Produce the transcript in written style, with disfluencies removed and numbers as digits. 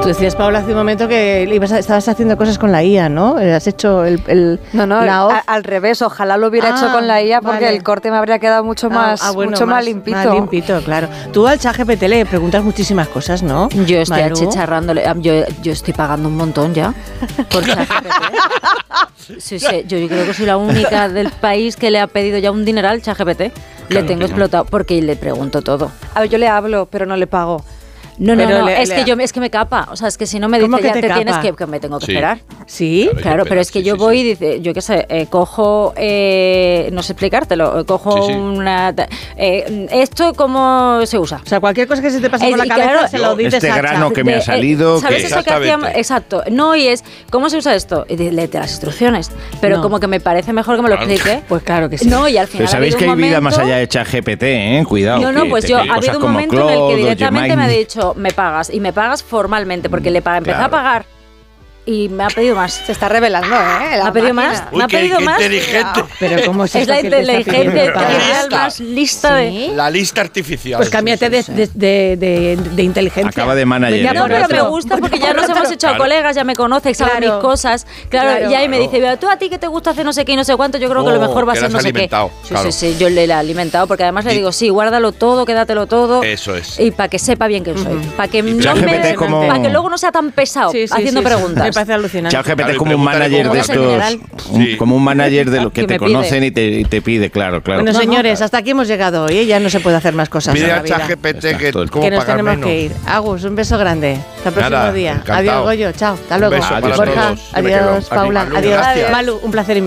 Tú decías, Paula, hace un momento que estabas haciendo cosas con la IA, ¿no? Has hecho No, al revés. Ojalá lo hubiera hecho con la IA porque el corte me habría quedado mucho más limpito. Más limpito, claro. Tú al ChatGPT le preguntas muchísimas cosas, ¿no? Yo estoy achicharrándole. Yo estoy pagando un montón ya por ChatGPT. Sí, yo creo que soy la única del país que le ha pedido ya un dineral ChatGPT. Le tengo explotado porque le pregunto todo. A ver, yo le hablo, pero no le pago. No, es que me capa. O sea, es que si no me dice, ya te tienes que me tengo que esperar. ¿Sí? Claro, pero es que yo voy y dice, yo qué sé, cojo, no sé explicártelo, cojo una... ¿esto cómo se usa? O sea, cualquier cosa que se te pase por la cabeza se lo dices a grano que me ha salido... ¿Sabes eso que hacíamos? Exacto. No, y es, ¿cómo se usa esto? Y léete las instrucciones. Pero como que me parece mejor que me lo explique. Pues claro que sí. No, y al final pero sabéis que hay vida más allá de ChatGPT, cuidado. No, pues yo, ha habido un momento en el que directamente me ha dicho, me pagas, y me pagas formalmente, porque le empecé a pagar y me ha pedido más. Se está revelando, ¿eh? ¿Me ha pedido más? Uy, ¿Me ha pedido más? inteligente. Pero ¿cómo es la inteligencia artificial más lista de... La lista artificial. Pues cámbiate de inteligencia. Acaba de manager. No, pero me gusta porque ya nos hemos hecho colegas, ya me conoce, sabe mis cosas. Claro, y ahí me dice, tú a ti que te gusta hacer no sé qué y no sé cuánto, yo creo que lo mejor va a ser no sé qué. Sí, yo le he alimentado porque además le digo, sí, guárdalo todo, quédatelo todo. Eso es. Y para que sepa bien quién soy. Para que luego no sea tan pesado haciendo preguntas. Me parece alucinante. ChatGPT es como un manager de estos, como un manager de los que te conocen y te pide, claro. Bueno, señores, hasta aquí hemos llegado hoy, ya no se puede hacer más cosas. Pide a ChatGPT que nos tenemos que ir. Agus, un beso grande. Hasta el próximo día. Encantado. Adiós, Goyo. Chao. Hasta luego. Un beso para Borja. todos. Adiós, Paula. Adiós. Malu, un placer inmenso.